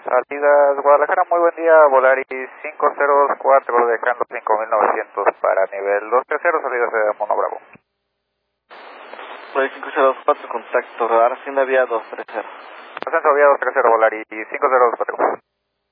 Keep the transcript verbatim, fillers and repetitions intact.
Salidas Guadalajara, muy buen día, Volaris cinco cero dos cuatro, dejando cinco mil novecientos para nivel dos tres cero, salidas de Mono Bravo. Volaris cinco cero dos cuatro, contacto, radar, hacienda vía dos tres cero. Ascenso vía dos tres cero, Volaris cinco cero dos cuatro.